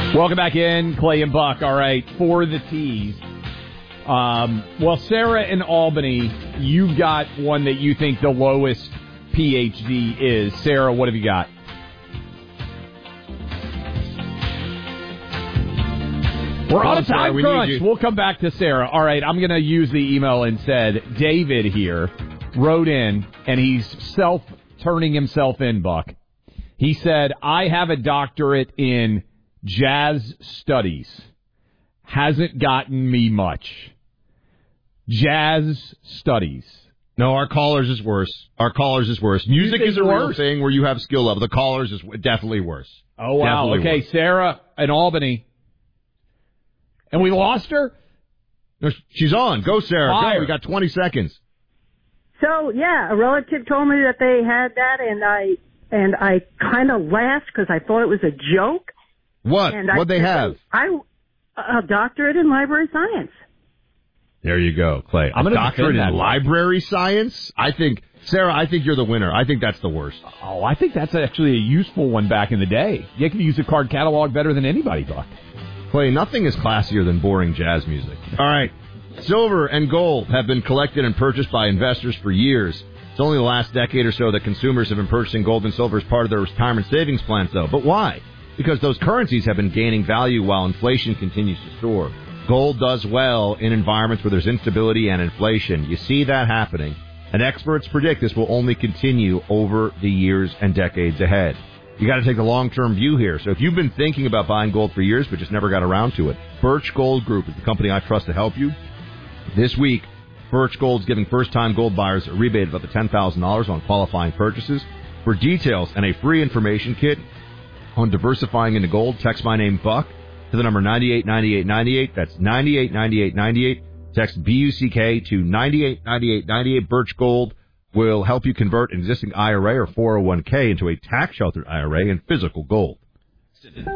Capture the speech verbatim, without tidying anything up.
Welcome back in, Clay and Buck. All right, for the tease. Um, well, Sarah in Albany, you've got one that you think the lowest P H D is. Sarah, what have you got? We're on a time we crunch. We'll come back to Sarah. All right, I'm going to use the email instead. David here wrote in, and he's self-turning himself in, Buck. He said, I have a doctorate in jazz studies. Hasn't gotten me much. Jazz studies. No, our callers is worse. Our callers is worse. Music is a worse? real thing where you have skill level. The callers is definitely worse. Oh, wow. Definitely okay, worse. Sarah in Albany. And we lost her? No, she's on. Go, Sarah. Fire. Go. We got twenty seconds. So, yeah, a relative told me that they had that, and I and I kind of laughed because I thought it was a joke. What? And What'd they have? I, a doctorate in library science. There you go, Clay. I'm a gonna doctorate defend in that library science? I think, Sarah, I think you're the winner. I think that's the worst. Oh, I think that's actually a useful one back in the day. You can use a card catalog better than anybody, Buck. Clay, nothing is classier than boring jazz music. All right. Silver and gold have been collected and purchased by investors for years. It's only the last decade or so that consumers have been purchasing gold and silver as part of their retirement savings plans, though. But why? Because those currencies have been gaining value while inflation continues to soar. Gold does well in environments where there's instability and inflation. You see that happening, and experts predict this will only continue over the years and decades ahead. You got to take the long-term view here. So if you've been thinking about buying gold for years but just never got around to it, Birch Gold Group is the company I trust to help you. This week, Birch Gold's giving first-time gold buyers a rebate of up to ten thousand dollars on qualifying purchases. For details and a free information kit on diversifying into gold, text my name, Buck, to the number nine eight nine eight nine eight. That's nine eight nine eight nine eight. Text B U C K to nine eight nine eight nine eight. Birch Gold will help you convert an existing I R A or four oh one k into a tax-sheltered I R A in physical gold.